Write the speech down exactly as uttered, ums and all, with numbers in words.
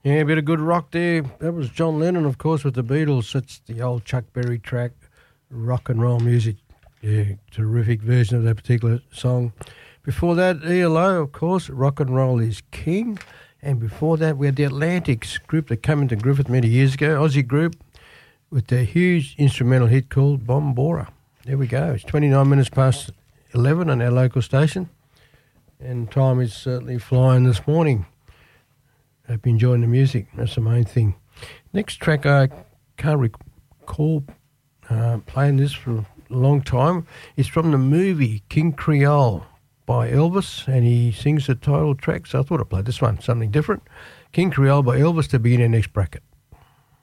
Yeah, a bit of good rock there. That was John Lennon, of course, with the Beatles. That's the old Chuck Berry track, rock and roll music. Yeah, terrific version of that particular song. Before that, E L O, of course, Rock and Roll is King. And before that, we had the Atlantics group that came into Griffith many years ago, Aussie group, with their huge instrumental hit called Bombora. There we go. It's twenty-nine minutes past eleven on our local station. And time is certainly flying this morning. Hope you're enjoying the music. That's the main thing. Next track, I can't recall uh, playing this for a long time. It's from the movie King Creole by Elvis, and he sings the title track, so I thought I'd play this one, something different. King Creole by Elvis to begin our next bracket.